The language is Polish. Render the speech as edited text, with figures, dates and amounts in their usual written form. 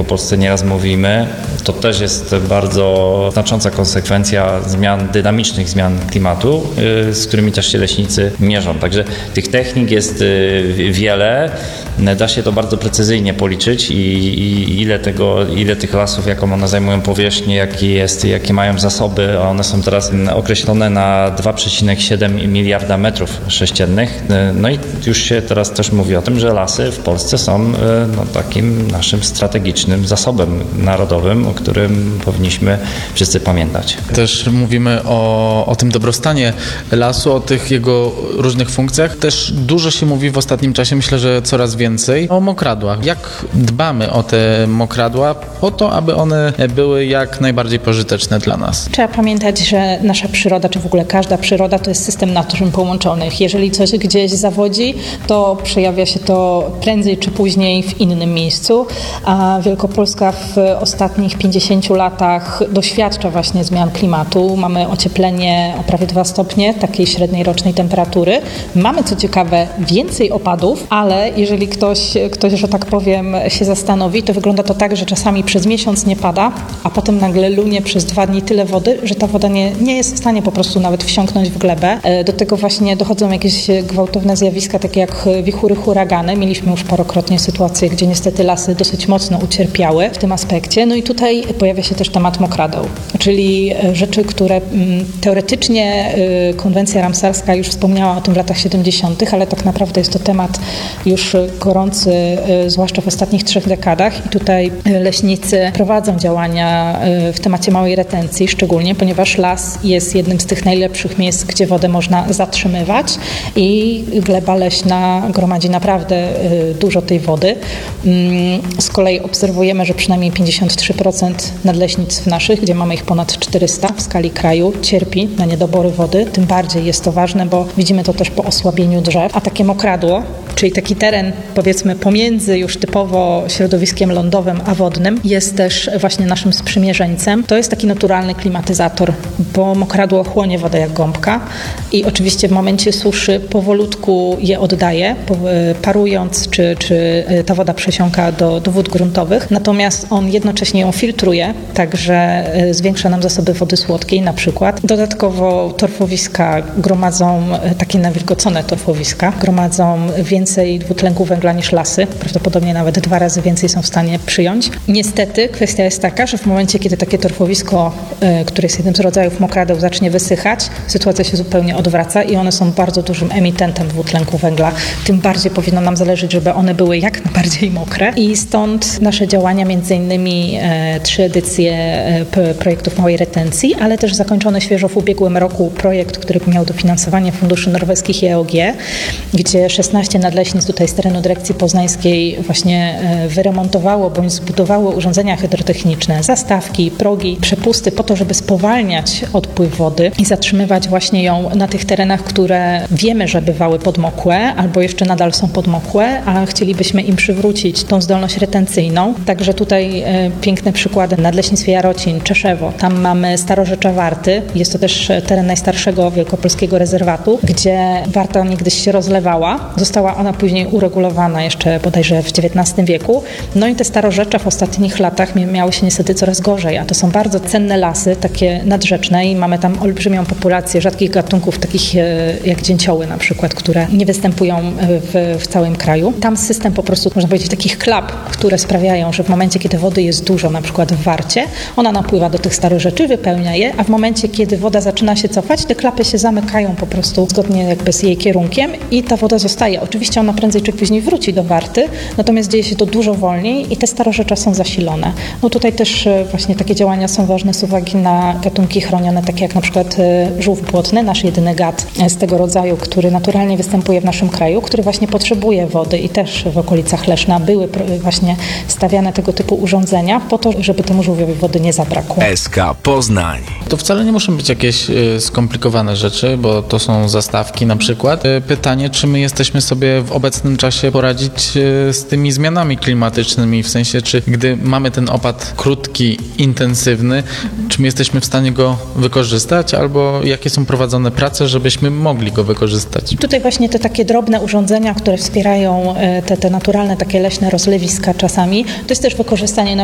Wielkopolsce nieraz mówimy, to też jest bardzo znacząca konsekwencja dynamicznych zmian klimatu, z którymi też się leśnicy mierzą. Także tych technik jest wiele. Da się to bardzo precyzyjnie policzyć i ile tych lasów, jaką one zajmują powierzchnię, jakie mają zasoby, a one są teraz określone na 2,7 miliarda metrów sześciennych. No i już się teraz też mówi o tym, że lasy w Polsce są takim naszym strategicznym zasobem narodowym, o którym powinniśmy wszyscy pamiętać. Też mówimy o tym dobrostanie lasu, o tych jego różnych funkcjach. Też dużo się mówi w ostatnim czasie, myślę, że coraz więcej, o mokradłach. Jak dbamy o te mokradła po to, aby one były jak najbardziej pożyteczne dla nas? Trzeba pamiętać, że nasza przyroda, czy w ogóle każda przyroda, to jest system naczyń połączonych. Jeżeli coś gdzieś zawodzi, to przejawia się to prędzej czy później w innym miejscu, a Wielkopolska w ostatnich 50 latach doświadcza właśnie zmian klimatu. Mamy ocieplenie o prawie 2 stopnie takiej średniej rocznej temperatury. Mamy, co ciekawe, więcej opadów, ale jeżeli ktoś, że tak powiem, się zastanowi, to wygląda to tak, że czasami przez miesiąc nie pada, a potem nagle lunie przez 2 dni tyle wody, że ta woda nie jest w stanie po prostu nawet wsiąknąć w glebę. Do tego właśnie dochodzą jakieś gwałtowne zjawiska, takie jak wichury, huragany. Mieliśmy już parokrotnie sytuacje, gdzie niestety lasy dosyć mocno ucierpiały w tym aspekcie. No i tutaj pojawia się też temat mokradeł, czyli rzeczy, które teoretycznie konwencja ramsarska już wspomniała o tym w latach 70., ale tak naprawdę jest to temat już gorący, zwłaszcza w ostatnich 3 dekadach i tutaj leśnicy prowadzą działania w temacie małej retencji, szczególnie ponieważ las jest jednym z tych najlepszych miejsc, gdzie wodę można zatrzymywać i gleba leśna gromadzi naprawdę dużo tej wody. Z kolei obserwujemy, że przynajmniej 53% nadleśnictw naszych, gdzie mamy ich ponad 400 w skali kraju, cierpi na niedobory wody. Tym bardziej jest to ważne, bo widzimy to też po osłabieniu drzew. A takie mokradło, czyli taki teren, powiedzmy, pomiędzy już typowo środowiskiem lądowym a wodnym, jest też właśnie naszym sprzymierzeńcem. To jest taki naturalny klimatyzator, bo mokradło chłonie wodę jak gąbka i oczywiście w momencie suszy powolutku je oddaje, parując, czy ta woda przesiąka do wód gruntowych. Natomiast on jednocześnie ją filtruje, także zwiększa nam zasoby wody słodkiej na przykład. Dodatkowo torfowiska gromadzą, takie nawilgocone torfowiska, gromadzą więcej dwutlenku węgla niż lasy. Prawdopodobnie nawet 2 razy więcej są w stanie przyjąć. Niestety kwestia jest taka, że w momencie, kiedy takie torfowisko, które jest jednym z rodzajów mokradeł, zacznie wysychać, sytuacja się zupełnie odwraca i one są bardzo dużym emitentem dwutlenku węgla. Tym bardziej powinno nam zależeć, żeby one były jak najbardziej mokre. I stąd nasze działania, między innymi 3 edycje projektów małej retencji, ale też zakończony świeżo w ubiegłym roku projekt, który miał dofinansowanie funduszy norweskich i EOG, gdzie 16 nadleśnictw tutaj z terenu dyrekcji poznańskiej właśnie wyremontowało bądź zbudowało urządzenia hydrotechniczne, zastawki, progi, przepusty po to, żeby spowalniać odpływ wody i zatrzymywać właśnie ją na tych terenach, które wiemy, że bywały podmokłe albo jeszcze nadal są podmokłe, a chcielibyśmy im przywrócić tą zdolność retencyjną. Także tutaj piękne przykłady. Nadleśnictwie Jarocin, Czeszewo. Tam mamy Starorzecza Warty. Jest to też teren najstarszego wielkopolskiego rezerwatu, gdzie warta niegdyś się rozlewała. Została ona później uregulowana jeszcze bodajże w XIX wieku. No i te starorzecza w ostatnich latach miały się niestety coraz gorzej, a to są bardzo cenne lasy, takie nadrzeczne i mamy tam olbrzymią populację rzadkich gatunków, takich jak dzięcioły na przykład, które nie występują w całym kraju. Tam system po prostu, można powiedzieć, takich klap, które sprawiają, że w momencie, kiedy wody jest dużo, na przykład w Warcie, ona napływa do tych starorzeczy, wypełnia je, a w momencie, kiedy woda zaczyna się cofać, te klapy się zamykają po prostu zgodnie jakby z jej kierunkiem i ta woda zostaje. Oczywiście ona prędzej czy później wróci do Warty, natomiast dzieje się to dużo wolniej i te starorzecza są zasilone. No tutaj też właśnie takie działania są ważne z uwagi na gatunki chronione, takie jak na przykład żółw błotny, nasz jedyny gad z tego rodzaju, który naturalnie występuje w naszym kraju, który właśnie potrzebuje wody i też w okolicach Leszna były właśnie stawiane tego typu urządzenia po to, żeby temu żółwiowi wody nie zabrakło. SK Poznań. To wcale nie muszą być jakieś skomplikowane rzeczy, bo to są zastawki na przykład. Pytanie, czy my jesteśmy sobie w obecnym czasie poradzić z tymi zmianami klimatycznymi, w sensie, czy gdy mamy ten opad krótki, intensywny, czy my jesteśmy w stanie go wykorzystać, albo jakie są prowadzone prace, żebyśmy mogli go wykorzystać? Tutaj właśnie te takie drobne urządzenia, które wspierają te naturalne takie leśne rozlewiska czasami, to jest też wykorzystanie na